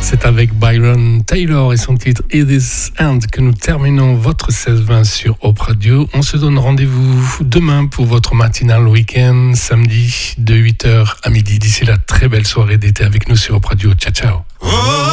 C'est avec Byron Taylor et son titre It Is End que nous terminons votre 16-20 sur Hope Radio. On se donne rendez-vous demain pour votre matinale week-end, samedi de 8h à midi. D'ici là, très belle soirée d'été avec nous sur Hope Radio. Ciao, ciao.